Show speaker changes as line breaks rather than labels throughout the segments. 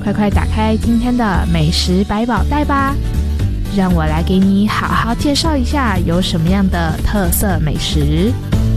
快快打开今天的美食百宝袋吧，让我来给你好好介绍一下有什么样的特色美食。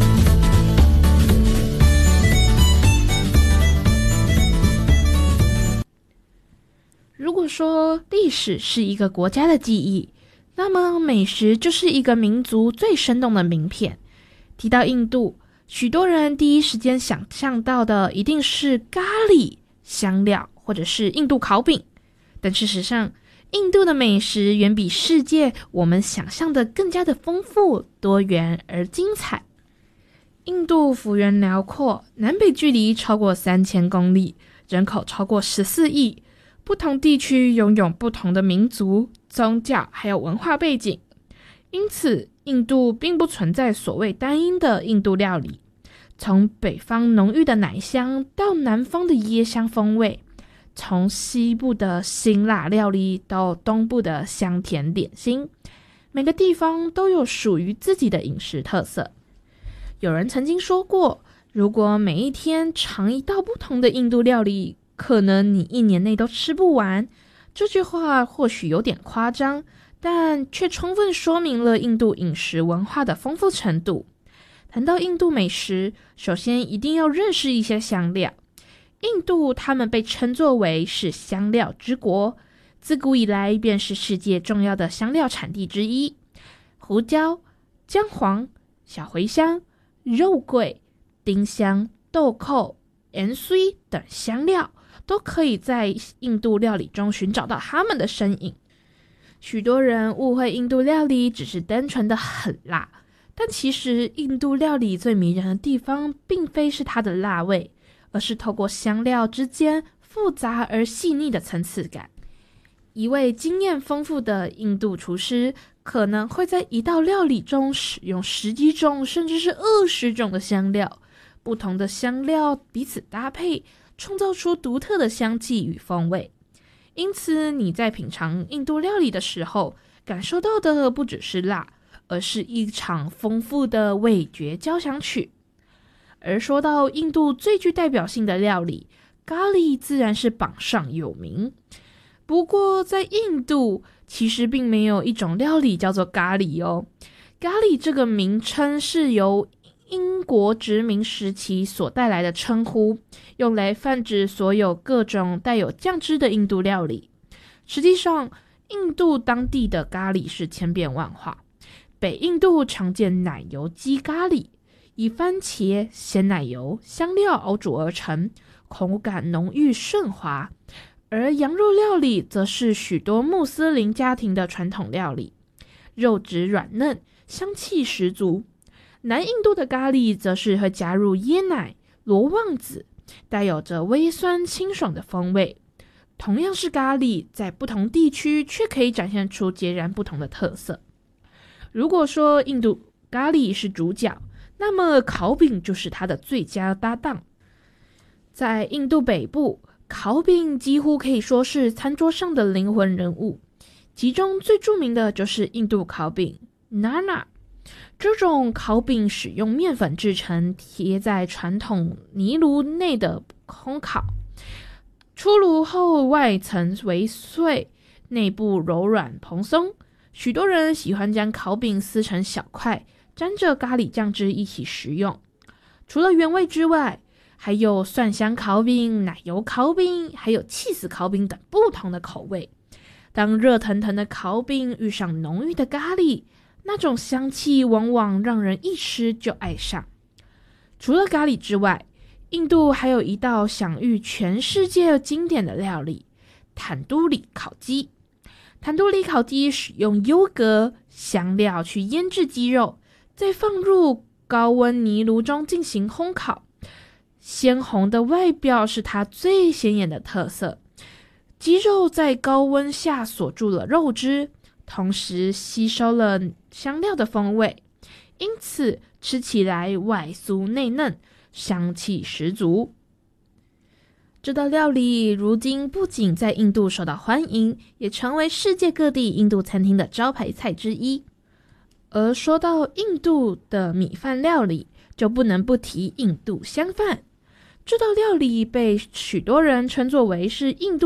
如果说历史是一个国家的记忆，那么美食就是一个民族最生动的名片。提到印度，许多人第一时间想象到的一定是咖喱、香料或者是印度烤饼，但事实上，印度的美食远比世界我们想象的更加的丰富、多元而精彩。印度幅员辽阔，南北距离超过3000公里，人口超过14亿，不同地区拥有不同的民族、宗教还有文化背景，因此印度并不存在所谓单一的印度料理。从北方浓郁的奶香到南方的椰香风味，从西部的辛辣料理到东部的香甜点心，每个地方都有属于自己的饮食特色。有人曾经说过，如果每一天尝一道不同的印度料理，可能你1年内都吃不完。这句话或许有点夸张，但却充分说明了印度饮食文化的丰富程度。谈到印度美食，首先一定要认识一些香料。印度他们被称作为是香料之国，自古以来便是世界重要的香料产地之一。胡椒、姜黄、小茴香、肉桂、丁香、豆蔻、盐水等香料都可以在印度料理中寻找到它们的身影。许多人误会印度料理只是单纯的很辣，但其实印度料理最迷人的地方并非是它的辣味，而是透过香料之间复杂而细腻的层次感。一位经验丰富的印度厨师可能会在一道料理中使用10几种甚至是20种的香料，不同的香料彼此搭配，创造出独特的香气与风味。因此你在品尝印度料理的时候，感受到的不只是辣，而是一场丰富的味觉交响曲。而说到印度最具代表性的料理，咖喱自然是榜上有名。不过在印度其实并没有一种料理叫做咖喱哦。咖喱这个名称是由英国殖民时期所带来的称呼，用来泛指所有各种带有酱汁的印度料理。实际上，印度当地的咖喱是千变万化。北印度常见奶油鸡咖喱，以番茄、鲜奶油、香料熬煮而成，口感浓郁顺滑。而羊肉料理则是许多穆斯林家庭的传统料理，肉质软嫩，香气十足。南印度的咖喱则是会加入椰奶、罗望子，带有着微酸清爽的风味。同样是咖喱，在不同地区却可以展现出截然不同的特色。如果说印度咖喱是主角，那么烤饼就是它的最佳搭档。在印度北部，烤饼几乎可以说是餐桌上的灵魂人物，其中最著名的就是印度烤饼 Nana。 这种烤饼使用面粉制成，贴在传统泥炉内的烘烤，出炉后外层为脆，内部柔软蓬松。许多人喜欢将烤饼撕成小块，沾着咖喱酱汁一起食用。除了原味之外，还有蒜香烤饼、奶油烤饼，还有起司烤饼等不同的口味。当热腾腾的烤饼遇上浓郁的咖喱，那种香气往往让人一吃就爱上。除了咖喱之外，印度还有一道享誉全世界经典的料理——坦都里烤鸡。坦都里烤鸡使用优格、香料去腌制鸡肉，再放入高温泥炉中进行烘烤。鲜红的外表是它最显眼的特色。鸡肉在高温下锁住了肉汁，同时吸收了香料的风味，因此吃起来外酥内嫩，香气十足。这道料理如今不仅在印度受到欢迎，也成为世界各地印度餐厅的招牌菜之一。而说到印度的米饭料理，就不能不提印度香饭。这道料理被许多人称作为是印度